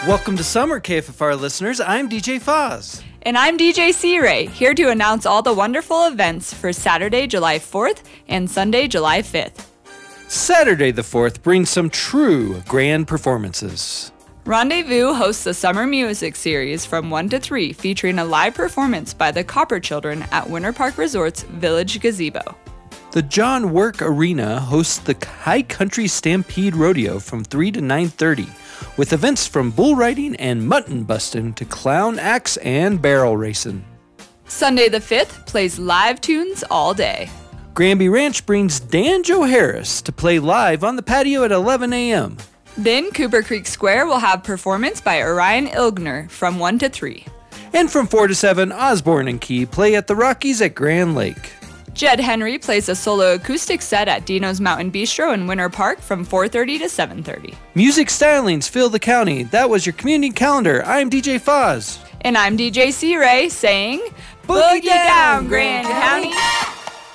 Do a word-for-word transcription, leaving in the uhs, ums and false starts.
Welcome to Summer, K F F R listeners. I'm D J Foz. And I'm D J C-Ray, here to announce all the wonderful events for Saturday, July fourth and Sunday, July fifth. Saturday the fourth brings some true grand performances. Rendezvous hosts a summer music series from one to three featuring a live performance by the Copper Children at Winter Park Resort's Village Gazebo. The John Work Arena hosts the High Country Stampede Rodeo from three to nine thirty, with events from bull riding and mutton busting to clown acts and barrel racing. Sunday the fifth plays live tunes all day. Granby Ranch brings Dan Joe Harris to play live on the patio at eleven a.m. Then Cooper Creek Square will have performance by Orion Ilgner from one to three. And from four to seven, Osborne and Key play at the Rockies at Grand Lake. Jed Henry plays a solo acoustic set at Dino's Mountain Bistro in Winter Park from four thirty to seven thirty. Music stylings fill the county. That was your community calendar. I'm D J Foz. And I'm D J C-Ray saying, Boogie down, Grand County!